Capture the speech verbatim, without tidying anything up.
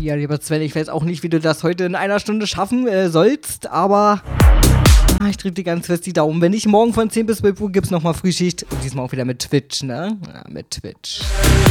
Ja, lieber Sven, ich weiß auch nicht, wie du das heute in einer Stunde schaffen äh, sollst, aber ah, ich drücke dir ganz fest die Daumen. Wenn nicht, morgen von zehn bis zwölf Uhr gibt's nochmal Frühschicht und diesmal auch wieder mit Twitch, ne? Ja, mit Twitch.